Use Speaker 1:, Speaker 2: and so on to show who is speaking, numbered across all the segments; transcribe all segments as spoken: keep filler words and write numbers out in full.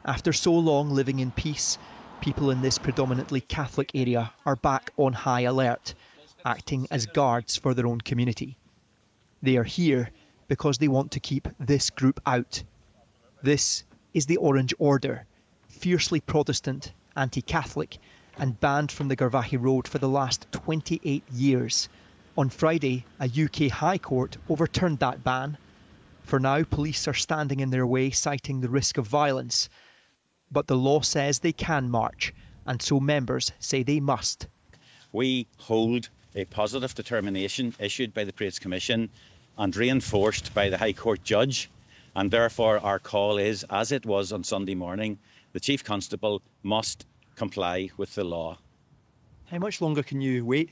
Speaker 1: After so long living in peace, people in this predominantly Catholic area are back on high alert, acting as guards for their own community. They are here because they want to keep this group out. This is the Orange Order, fiercely Protestant, anti-Catholic, and banned from the Garvaghey Road for the last twenty-eight years. On Friday, a U K High Court overturned that ban. For now, police are standing in their way, citing the risk of violence. But the law says they can march, and so members say they must.
Speaker 2: We hold a positive determination issued by the Parades Commission and reinforced by the High Court judge, and therefore our call is, as it was on Sunday morning, the Chief Constable must comply with the law.
Speaker 1: How much longer can you wait?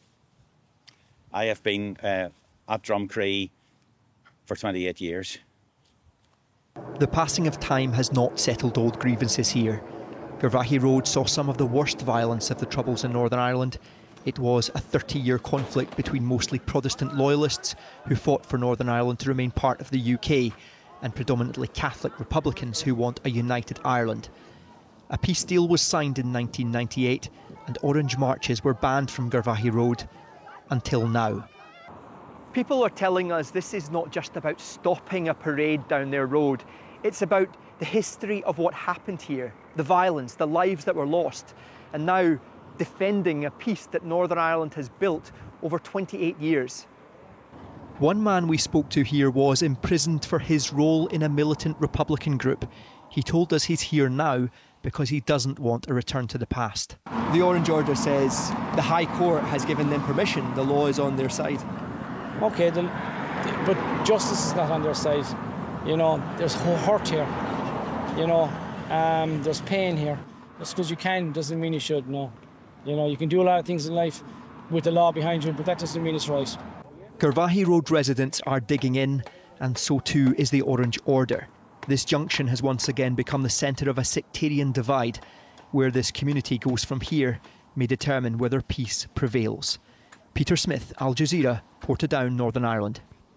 Speaker 2: I have been uh, at Drumcree for twenty-eight years.
Speaker 1: The passing of time has not settled old grievances here. Garvaghey Road saw some of the worst violence of the Troubles in Northern Ireland. It was a thirty-year conflict between mostly Protestant loyalists who fought for Northern Ireland to remain part of the U K and predominantly Catholic Republicans who want a united Ireland. A peace deal was signed in nineteen ninety-eight and orange marches were banned from Garvaghey Road until now. People are telling us this is not just about stopping a parade down their road. It's about the history of what happened here, the violence, the lives that were lost, and now defending a peace that Northern Ireland has built over twenty-eight years. One man we spoke to here was imprisoned for his role in a militant Republican group. He told us he's here now because he doesn't want a return to the past. The Orange Order says the High Court has given them permission, the law is on their side.
Speaker 3: OK, then, but justice is not on their side. You know, there's hurt here, you know, um, there's pain here. Just because you can doesn't mean you should, no. You know, you can do a lot of things in life with the law behind you, but that doesn't mean it's right.
Speaker 1: Garvaghey Road residents are digging in, and so too is the Orange Order. This junction has once again become the centre of a sectarian divide. Where this community goes from here may determine whether peace prevails. Peter Smith, Al Jazeera, Portadown, Northern Ireland.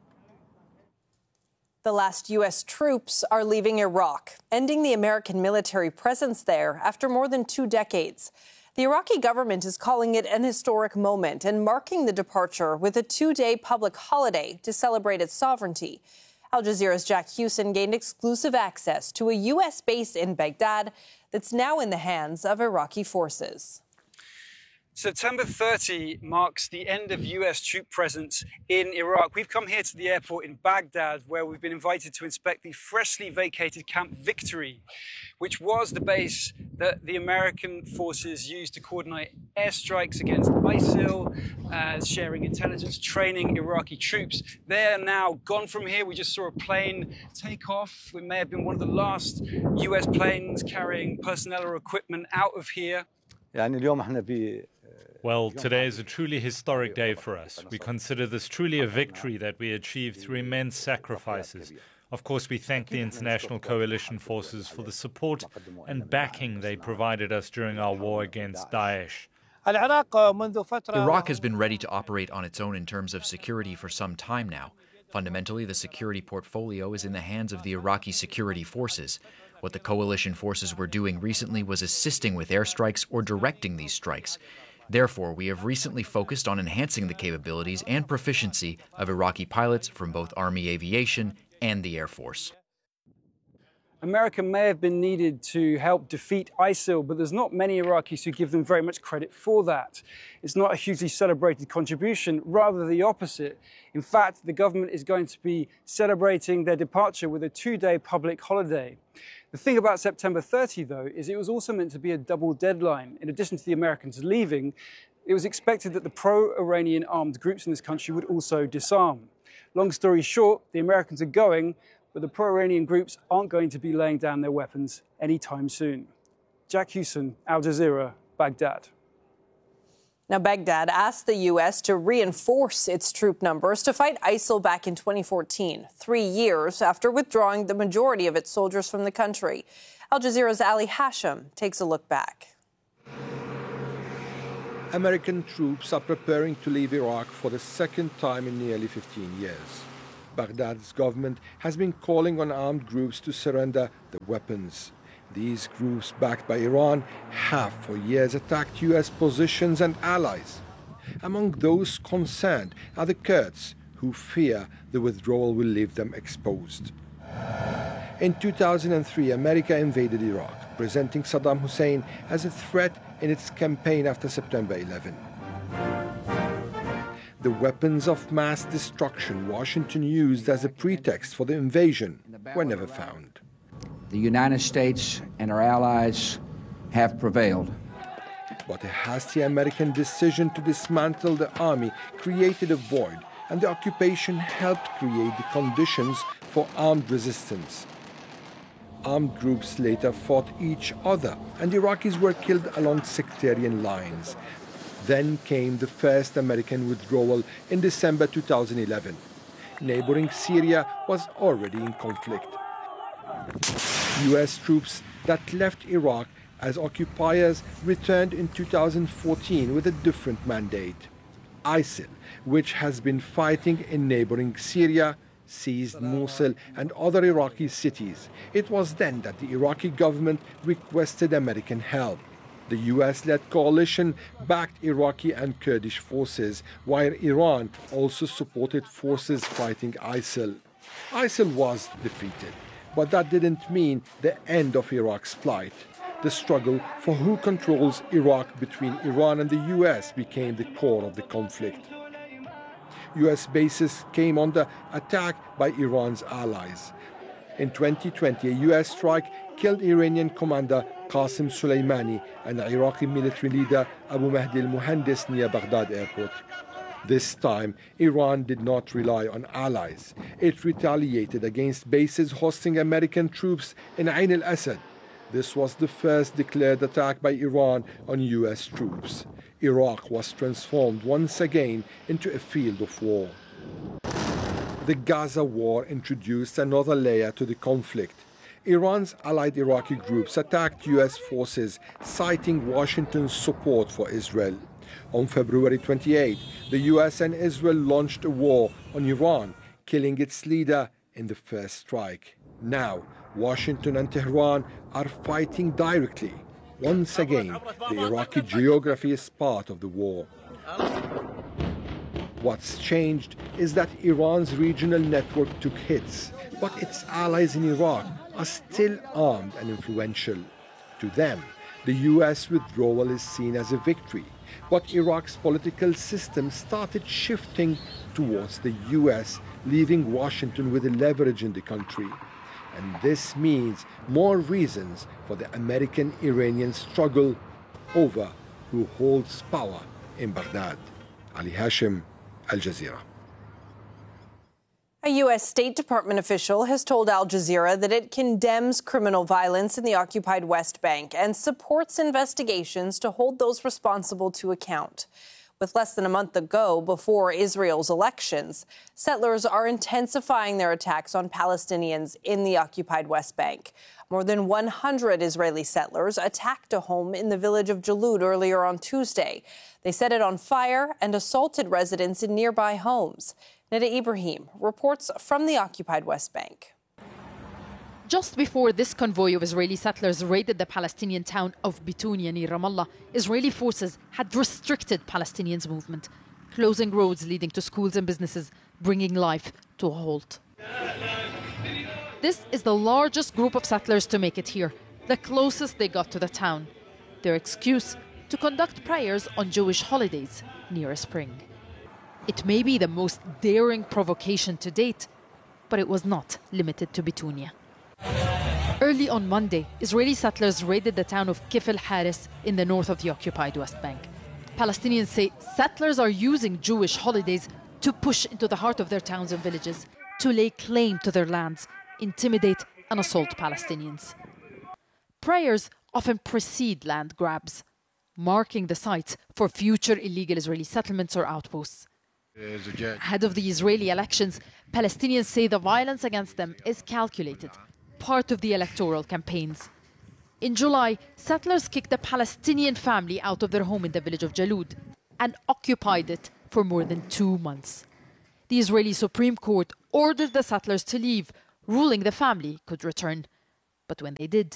Speaker 4: The last U S troops are leaving Iraq, ending the American military presence there after more than two decades. The Iraqi government is calling it an historic moment and marking the departure with a two-day public holiday to celebrate its sovereignty. Al Jazeera's Jack Hewson gained exclusive access to a U S base in Baghdad that's now in the hands of Iraqi forces.
Speaker 5: September thirtieth marks the end of U S troop presence in Iraq. We've come here to the airport in Baghdad, where we've been invited to inspect the freshly vacated Camp Victory, which was the base that the American forces used to coordinate airstrikes against ISIL, uh, sharing intelligence, training Iraqi troops. They are now gone from here. We just saw a plane take off. It may have been one of the last U S planes carrying personnel or equipment out of here.
Speaker 6: Well, today is a truly historic day for us. We consider this truly a victory that we achieved through immense sacrifices. Of course, we thank the international coalition forces for the support and backing they provided us during our war against Daesh.
Speaker 7: Iraq has been ready to operate on its own in terms of security for some time now. Fundamentally, the security portfolio is in the hands of the Iraqi security forces. What the coalition forces were doing recently was assisting with airstrikes or directing these strikes. Therefore, we have recently focused on enhancing the capabilities and proficiency of Iraqi pilots from both Army Aviation and the Air Force.
Speaker 5: America may have been needed to help defeat ISIL, but there's not many Iraqis who give them very much credit for that. It's not a hugely celebrated contribution, rather the opposite. In fact, the government is going to be celebrating their departure with a two-day public holiday. The thing about September thirtieth, though, is it was also meant to be a double deadline. In addition to the Americans leaving, it was expected that the pro-Iranian armed groups in this country would also disarm. Long story short, the Americans are going, but the pro-Iranian groups aren't going to be laying down their weapons anytime soon. Jack Hewson, Al Jazeera, Baghdad.
Speaker 4: Now, Baghdad asked the U S to reinforce its troop numbers to fight ISIL back in twenty fourteen, three years after withdrawing the majority of its soldiers from the country. Al Jazeera's Ali Hashim takes a look back.
Speaker 8: American troops are preparing to leave Iraq for the second time in nearly fifteen years. Baghdad's government has been calling on armed groups to surrender their weapons. These groups, backed by Iran, have for years attacked U S positions and allies. Among those concerned are the Kurds, who fear the withdrawal will leave them exposed. In two thousand three, America invaded Iraq, presenting Saddam Hussein as a threat in its campaign after September eleventh. The weapons of mass destruction Washington used as a pretext for the invasion were never found.
Speaker 9: The United States and our allies have prevailed.
Speaker 8: But a hasty American decision to dismantle the army created a void, and the occupation helped create the conditions for armed resistance. Armed groups later fought each other, and Iraqis were killed along sectarian lines. Then came the first American withdrawal in December two thousand eleven. Neighboring Syria was already in conflict. U S troops that left Iraq as occupiers returned in two thousand fourteen with a different mandate. ISIL, which has been fighting in neighboring Syria, seized Mosul and other Iraqi cities. It was then that the Iraqi government requested American help. The U S-led coalition backed Iraqi and Kurdish forces, while Iran also supported forces fighting ISIL. ISIL was defeated, but that didn't mean the end of Iraq's plight. The struggle for who controls Iraq between Iran and the U S became the core of the conflict. U S bases came under attack by Iran's allies. In twenty twenty, a U S strike killed Iranian commander Qasem Soleimani and Iraqi military leader Abu Mahdi al-Muhandis near Baghdad airport. This time, Iran did not rely on allies. It retaliated against bases hosting American troops in Ain al-Assad. This was the first declared attack by Iran on U S troops. Iraq was transformed once again into a field of war. The Gaza war introduced another layer to the conflict. Iran's allied Iraqi groups attacked U S forces, citing Washington's support for Israel. On February twenty-eighth, the U S and Israel launched a war on Iran, killing its leader in the first strike. Now, Washington and Tehran are fighting directly. Once again, the Iraqi geography is part of the war. What's changed is that Iran's regional network took hits, but its allies in Iraq are still armed and influential. To them, the U S withdrawal is seen as a victory, but Iraq's political system started shifting towards the U S, leaving Washington with a leverage in the country. And this means more reasons for the American-Iranian struggle over who holds power in Baghdad. Ali Hashim, Al Jazeera.
Speaker 4: A U S State Department official has told Al Jazeera that it condemns criminal violence in the occupied West Bank and supports investigations to hold those responsible to account. With less than a month ago, before Israel's elections, settlers are intensifying their attacks on Palestinians in the occupied West Bank. More than one hundred Israeli settlers attacked a home in the village of Jalud earlier on Tuesday. They set it on fire and assaulted residents in nearby homes. Neda Ibrahim reports from the occupied West Bank.
Speaker 10: Just before this convoy of Israeli settlers raided the Palestinian town of Bitunia near Ramallah, Israeli forces had restricted Palestinians' movement, closing roads leading to schools and businesses, bringing life to a halt. This is the largest group of settlers to make it here, the closest they got to the town. Their excuse? To conduct prayers on Jewish holidays near a spring. It may be the most daring provocation to date, but it was not limited to Bitunia. Early on Monday, Israeli settlers raided the town of Kif al-Haris in the north of the occupied West Bank. Palestinians say settlers are using Jewish holidays to push into the heart of their towns and villages, to lay claim to their lands, intimidate and assault Palestinians. Prayers often precede land grabs, marking the sites for future illegal Israeli settlements or outposts. Ahead of the Israeli elections, Palestinians say the violence against them is calculated, part of the electoral campaigns. In July, settlers kicked a Palestinian family out of their home in the village of Jalud and occupied it for more than two months. The Israeli Supreme Court ordered the settlers to leave, ruling the family could return. But when they did,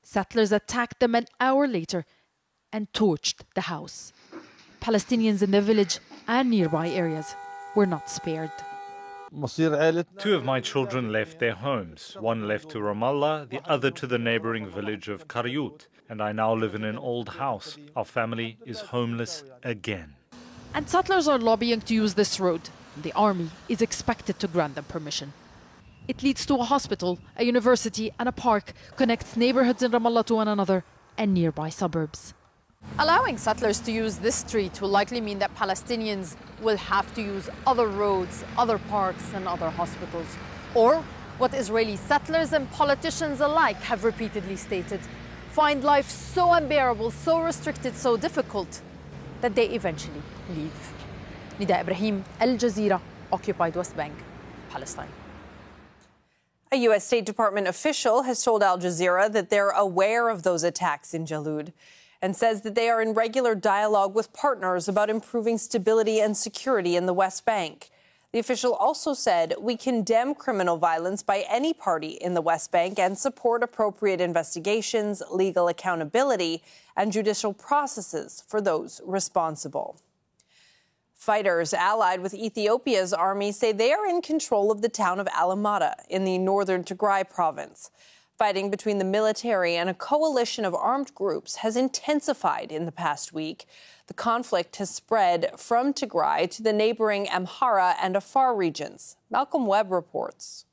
Speaker 10: Settlers attacked them an hour later and torched the house. Palestinians in the village and nearby areas were not spared.
Speaker 6: Two of my children left their homes. One left to Ramallah, the other to the neighboring village of Karyut. And I now live in an old house. Our family is homeless again.
Speaker 10: And settlers are lobbying to use this road. The army is expected to grant them permission. It leads to a hospital, a university and a park, connects neighborhoods in Ramallah to one another and nearby suburbs. Allowing settlers to use this street will likely mean that Palestinians will have to use other roads, other parks and other hospitals. Or what Israeli settlers and politicians alike have repeatedly stated, find life so unbearable, so restricted, so difficult that they eventually leave. Nida Ibrahim, Al Jazeera, occupied West Bank, Palestine.
Speaker 4: A U S State Department official has told Al Jazeera that they're aware of those attacks in Jalud and says that they are in regular dialogue with partners about improving stability and security in the West Bank. The official also said, we condemn criminal violence by any party in the West Bank and support appropriate investigations, legal accountability, and judicial processes for those responsible. Fighters allied with Ethiopia's army say they are in control of the town of Alamata in the northern Tigray province. Fighting between the military and a coalition of armed groups has intensified in the past week. The conflict has spread from Tigray to the neighboring Amhara and Afar regions. Malcolm Webb reports.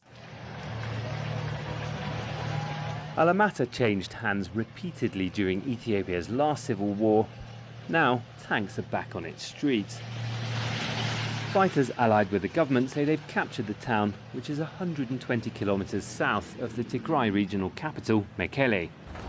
Speaker 11: Alamata changed hands repeatedly during Ethiopia's last civil war. Now, tanks are back on its streets. Fighters allied with the government say they've captured the town, which is one hundred twenty kilometres south of the Tigray regional capital, Mekele.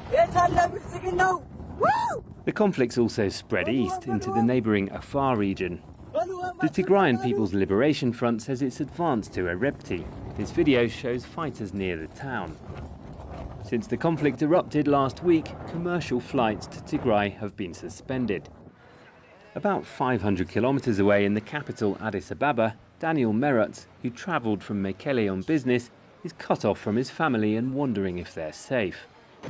Speaker 11: The conflict's also spread east into the neighbouring Afar region. The Tigrayan People's Liberation Front says it's advanced to Erepti. This video shows fighters near the town. Since the conflict erupted last week, commercial flights to Tigray have been suspended. About five hundred kilometres away in the capital, Addis Ababa, Daniel Merutz, who travelled from Mekele on business, is cut off from his family and wondering if they're safe.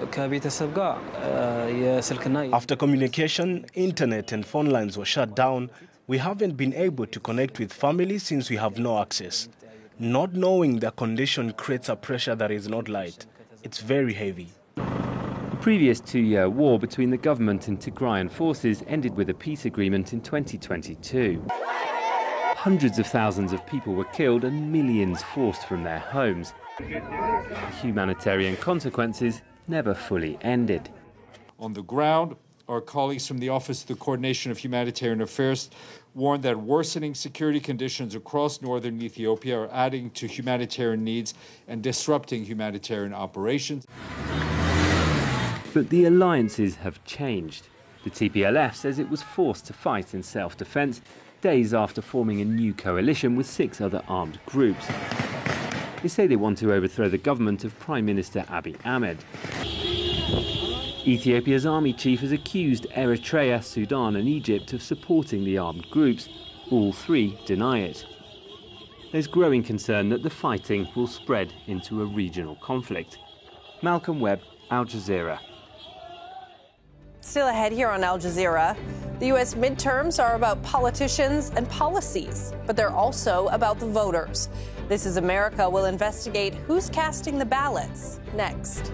Speaker 12: After communication, internet and phone lines were shut down, we haven't been able to connect with family since we have no access. Not knowing their condition creates a pressure that is not light. It's very heavy.
Speaker 11: The previous two-year war between the government and Tigrayan forces ended with a peace agreement in twenty twenty-two. Hundreds of thousands of people were killed and millions forced from their homes. Humanitarian consequences never fully ended.
Speaker 13: On the ground, our colleagues from the Office of the Coordination of Humanitarian Affairs warned that worsening security conditions across northern Ethiopia are adding to humanitarian needs and disrupting humanitarian operations.
Speaker 11: But the alliances have changed. The T P L F says it was forced to fight in self-defense days after forming a new coalition with six other armed groups. They say they want to overthrow the government of Prime Minister Abiy Ahmed. Ethiopia's army chief has accused Eritrea, Sudan and Egypt of supporting the armed groups. All three deny it. There's growing concern that the fighting will spread into a regional conflict. Malcolm Webb, Al Jazeera.
Speaker 4: Still ahead here on Al Jazeera, the U S midterms are about politicians and policies, but they're also about the voters. This is America will investigate who's casting the ballots next.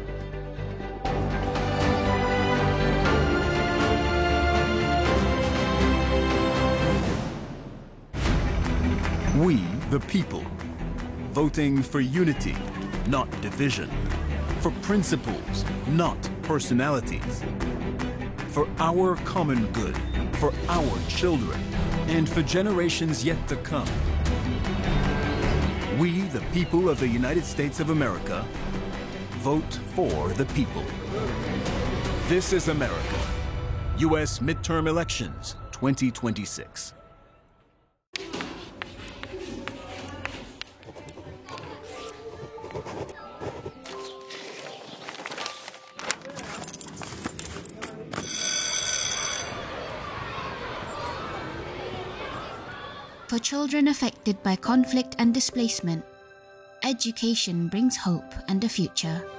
Speaker 14: We, the people, voting for unity, not division, for principles, not personalities, for our common good, for our children, and for generations yet to come. We, the people of the United States of America, vote for the people. This is America. U S midterm elections twenty twenty-six.
Speaker 15: For children affected by conflict and displacement, education brings hope and a future.